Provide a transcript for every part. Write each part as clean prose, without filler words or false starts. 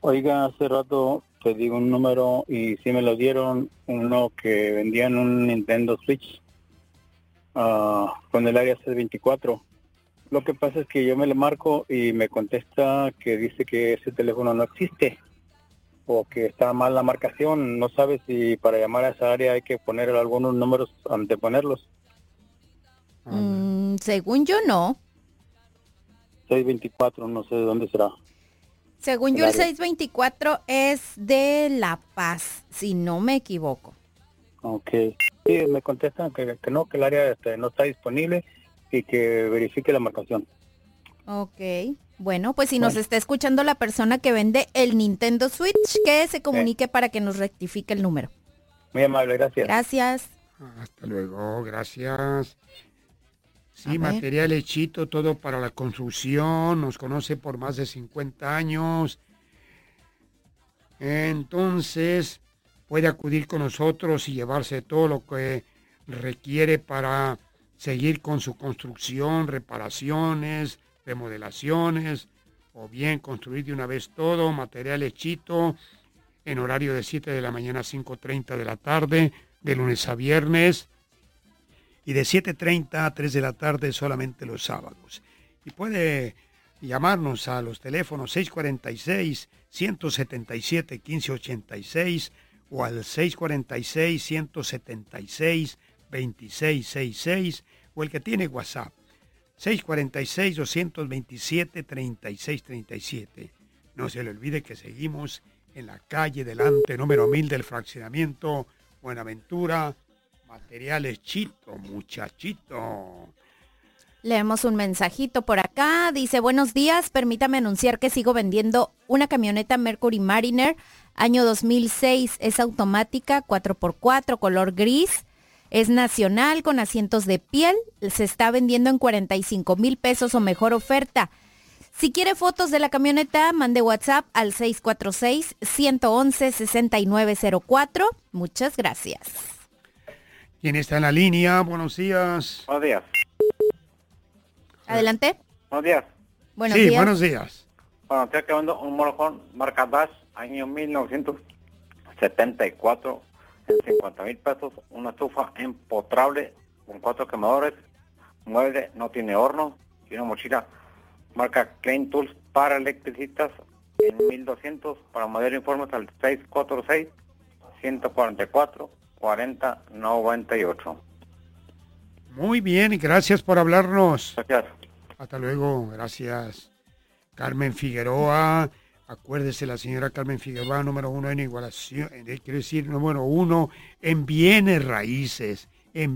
Oiga, hace rato te digo un número y sí me lo dieron, uno que vendían un Nintendo Switch con el área C24. Lo que pasa es que yo me le marco y me contesta que dice que ese teléfono no existe o que está mal la marcación. No sabe si para llamar a esa área hay que poner algunos números anteponerlos. Según yo no. 624, no sé de dónde será. Según yo el 624 es de La Paz, si no me equivoco. Ok. Sí, me contestan que no, que el área no está disponible y que verifique la marcación. Ok. Bueno, pues si nos está escuchando la persona que vende el Nintendo Switch, que se comunique para que nos rectifique el número. Muy amable, gracias. Gracias. Hasta luego, gracias. Sí, material hechito, todo para la construcción, nos conoce por más de 50 años. Entonces, puede acudir con nosotros y llevarse todo lo que requiere para seguir con su construcción, reparaciones, remodelaciones, o bien construir de una vez todo, material hechito, en horario de 7 de la mañana a 5:30 de la tarde, de lunes a viernes, y de 7:30 a 3 de la tarde solamente los sábados. Y puede llamarnos a los teléfonos 646-177-1586 o al 646-176-2666 o el que tiene WhatsApp 646-227-3637. No se le olvide que seguimos en la calle Delante, número 1000 del fraccionamiento Buenaventura. Materiales Chito, muchachito. Leemos un mensajito por acá. Dice, buenos días, permítame anunciar que sigo vendiendo una camioneta Mercury Mariner, año 2006. Es automática, 4x4, color gris. Es nacional, con asientos de piel. Se está vendiendo en 45,000 pesos o mejor oferta. Si quiere fotos de la camioneta, mande WhatsApp al 646-111-6904. Muchas gracias. ¿Quién está en la línea? Buenos días. Buenos días. Adelante. Buenos días. Buenos días. Buenos días. Bueno, estoy acabando un motorhome marca Dash, año 1974, en 50,000 pesos, una estufa empotrable con 4 quemadores, mueble, no tiene horno, y una mochila marca Klein Tools para electricistas en 1,200. Para mayor informes al 646-144-4098. Muy bien, y gracias por hablarnos. Gracias. Hasta luego, gracias. Carmen Figueroa, acuérdese la señora Carmen Figueroa, número 1 en igualación, quiero decir, número 1 en bienes raíces,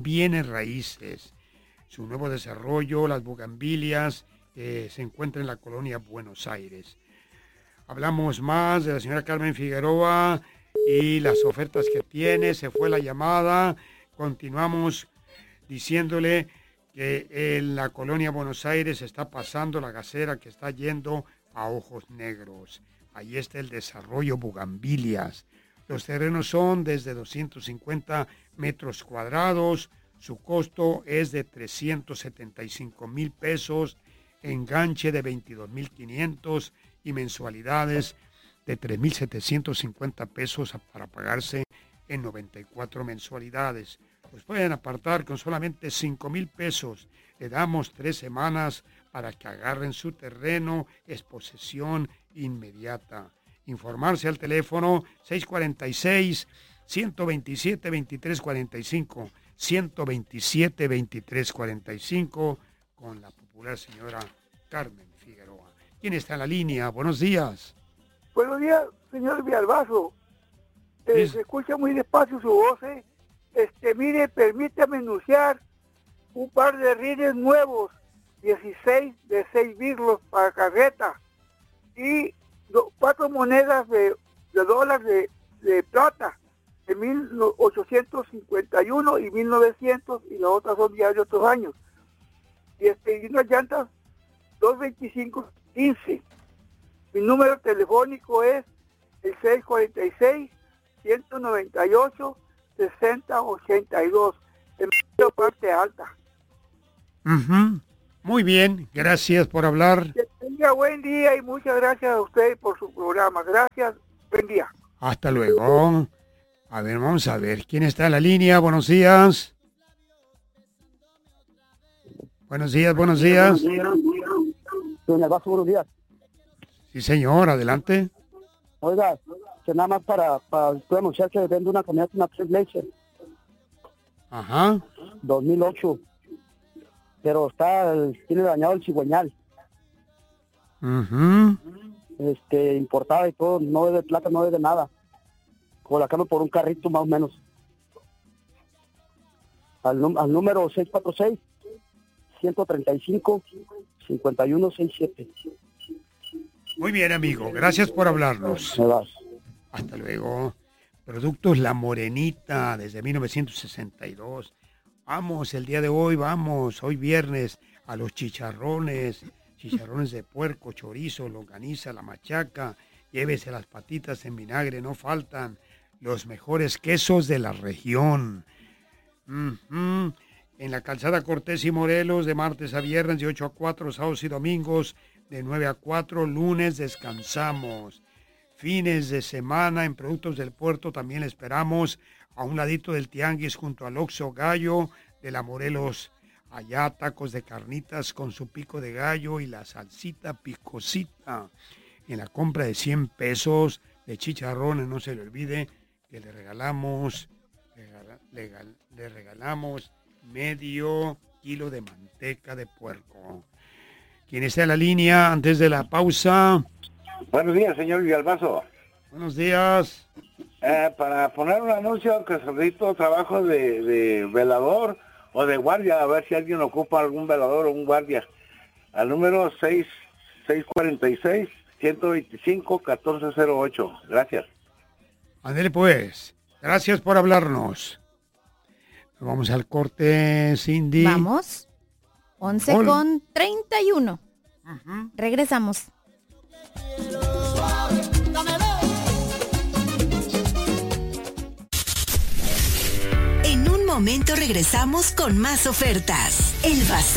Su nuevo desarrollo, las bugambilias, se encuentra en la colonia Buenos Aires. Hablamos más de la señora Carmen Figueroa y las ofertas que tiene. Se fue la llamada. Continuamos diciéndole que en la colonia Buenos Aires está pasando la gasera que está yendo a Ojos Negros. Ahí está el desarrollo Bugambilias. Los terrenos son desde 250 metros cuadrados. Su costo es de 375,000 pesos, enganche de 22,500 y mensualidades de 3,750 pesos para pagarse en 94 mensualidades. Pues pueden apartar con solamente 5,000 pesos. Le damos 3 semanas para que agarren su terreno. Es posesión inmediata. Informarse al teléfono 646-127-2345, 127-2345, con la popular señora Carmen Figueroa. ¿Quién está en la línea? Buenos días. Buenos días, señor Villalbazo. Se escucha muy despacio su voz, mire, permítame anunciar un par de rines nuevos, 16 de 6 birlos para carreta y 4 monedas de dólar de plata de 1851 y 1900, y las otras son ya de otros años. Y unas llantas 225-15. Mi número telefónico es el 646-198-6082, en la parte alta. Muy bien, gracias por hablar. Que tenga buen día y muchas gracias a usted por su programa. Gracias, buen día. Hasta luego. A ver, vamos a ver, ¿quién está en la línea? Buenos días. Buenos días, buenos días. Don Albazo, buenos días. Sí, señor, adelante. Oiga, que nada más para anunciar que vende una camioneta, una Trailblazer Ajá. 2008, pero tiene dañado el cigüeñal, Mhm. importada y todo, no es de plata, no es de nada. Como la cambio por un carrito más o menos. Al número 646-135-5167. Muy bien, amigo, gracias por hablarnos. Me vas. Hasta luego. Productos La Morenita desde 1962. Vamos, el día de hoy, vamos, hoy viernes, a los chicharrones de puerco, chorizo, longaniza, la machaca. Llévese las patitas en vinagre, no faltan. Los mejores quesos de la región. En la calzada Cortés y Morelos, de martes a viernes, de 8 a 4, sábados y domingos, de 9 a 4, lunes descansamos. Fines de semana en Productos del Puerto también esperamos a un ladito del Tianguis junto al Oxxo Gallo de la Morelos. Allá tacos de carnitas con su pico de gallo y la salsita picosita. En la compra de 100 pesos de chicharrones, no se le olvide que le regalamos medio kilo de manteca de puerco. ¿Quién está en la línea antes de la pausa? Buenos días, señor Villalbazo. Buenos días. Para poner un anuncio que solicito trabajo de velador o de guardia, a ver si alguien ocupa algún velador o un guardia. Al número 646-125-1408. Gracias. Ándale pues. Gracias por hablarnos. Vamos al corte, Cindy. Vamos. 11:31. Uh-huh. Regresamos. En un momento regresamos con más ofertas. El Bazar